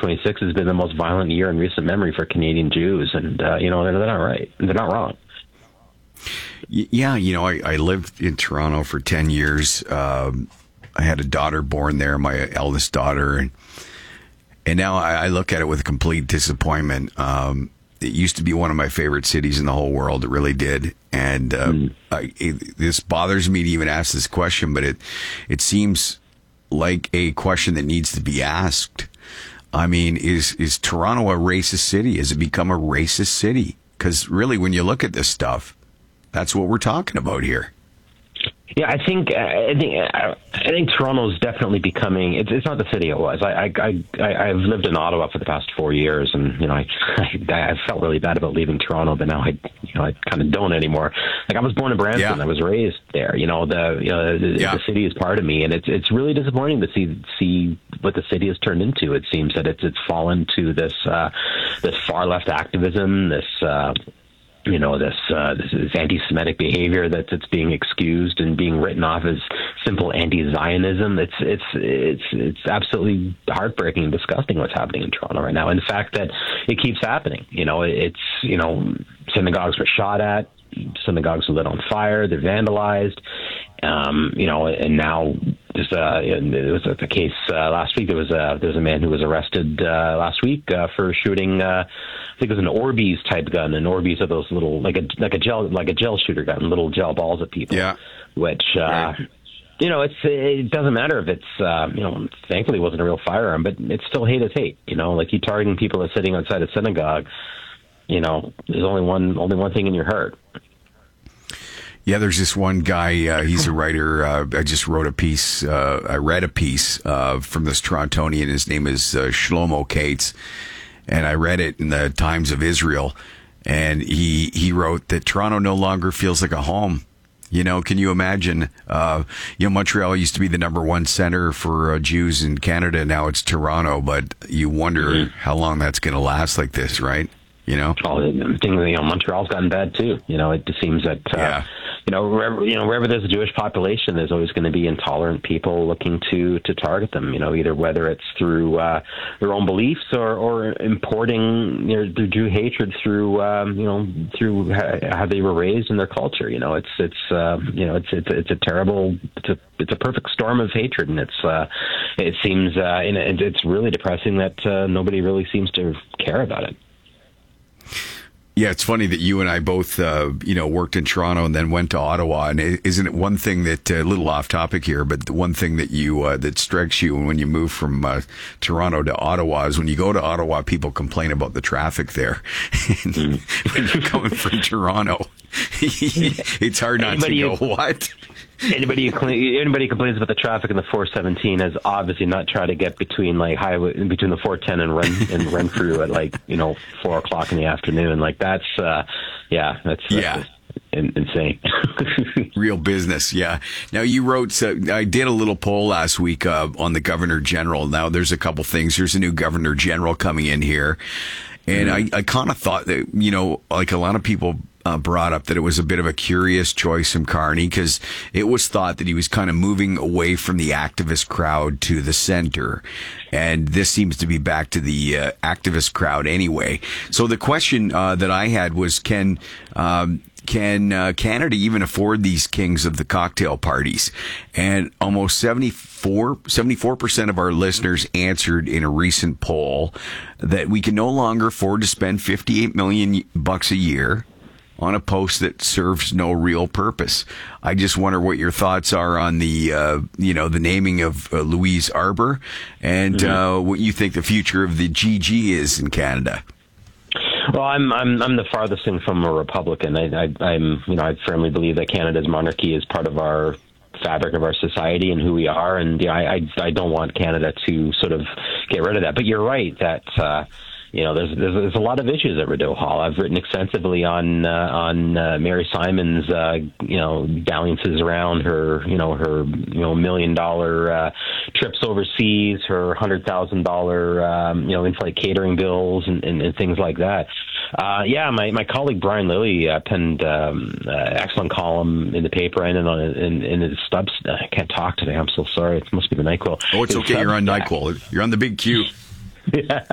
2026 has been the most violent year in recent memory for Canadian Jews, and they're not right. They're not wrong. Yeah, I lived in Toronto for 10 years. I had a daughter born there, my eldest daughter, and now I look at it with complete disappointment. It used to be one of my favorite cities in the whole world. It really did. And this bothers me to even ask this question, but it seems like a question that needs to be asked. I mean, is Toronto a racist city? Has it become a racist city? Because really, when you look at this stuff, that's what we're talking about here. Yeah, I think Toronto's definitely becoming. It's not the city it was. I've lived in Ottawa for the past 4 years, and I felt really bad about leaving Toronto, but now I kind of don't anymore. Like, I was born in Brampton, yeah. I was raised there. The city is part of me, and it's really disappointing to see what the city has turned into. It seems that it's fallen to this far left activism, this anti-Semitic behavior that's being excused and being written off as simple anti-Zionism. It's absolutely heartbreaking and disgusting what's happening in Toronto right now. And the fact that it keeps happening, synagogues were shot at, synagogues were lit on fire, they're vandalized, and now there was a case last week. There was a man who was arrested last week for shooting. I think it was an Orbeez type gun, and Orbeez are those little like a gel shooter gun, little gel balls at people. Yeah. Which right. It doesn't matter if it's thankfully it wasn't a real firearm, but it's still hate is hate. Like you targeting people that are sitting outside a synagogue. There's only one thing in your heart. Yeah, there's this one guy, he's a writer. I just wrote a piece, I read a piece from this Torontonian. His name is Shlomo Katz, and I read it in the Times of Israel. And he wrote that Toronto no longer feels like a home. Can you imagine? Montreal used to be the number one center for Jews in Canada. Now it's Toronto, but you wonder how long that's going to last like this, right? Montreal's gotten bad too. It just seems that wherever there's a Jewish population, there's always going to be intolerant people looking to target them. Either whether it's through their own beliefs or importing their Jew hatred through through how they were raised in their culture. It's a terrible. It's a perfect storm of hatred, and it seems and it's really depressing that nobody really seems to care about it. Yeah, it's funny that you and I both, worked in Toronto and then went to Ottawa. And isn't it one thing that, a little off topic here, but the one thing that that strikes you when you move from Toronto to Ottawa is when you go to Ottawa, people complain about the traffic there. When you're coming from Toronto, it's hard not to go, what? Anybody complains about the traffic in the 417 has obviously not tried to get between the 410 and Renfrew at 4:00 in the afternoon. That's insane. Real business, yeah. Now you wrote. I did a little poll last week on the Governor General. Now there's a couple things. There's a new Governor General coming in here, and I kind of thought that like a lot of people. Brought up that it was a bit of a curious choice from Carney because it was thought that he was kind of moving away from the activist crowd to the center. And this seems to be back to the activist crowd anyway. So the question that I had was, can Canada even afford these kings of the cocktail parties? And almost 74% of our listeners answered in a recent poll that we can no longer afford to spend $58 million a year on a post that serves no real purpose. I just wonder what your thoughts are on the naming of Louise Arbour and what you think the future of the GG is in Canada. Well, I'm the farthest thing from a Republican. I firmly believe that Canada's monarchy is part of our fabric of our society and who we are, and I don't want Canada to sort of get rid of that. But you're right that. There's a lot of issues at Rideau Hall. I've written extensively on Mary Simon's dalliances around her $1 million trips overseas, her $100,000 in-flight catering bills and things like that. My colleague Brian Lilly penned excellent column in the paper and in his Stubs. I can't talk today. I'm so sorry. It must be the NyQuil. Oh, it's okay. You're on NyQuil. You're on the big Q. Yeah.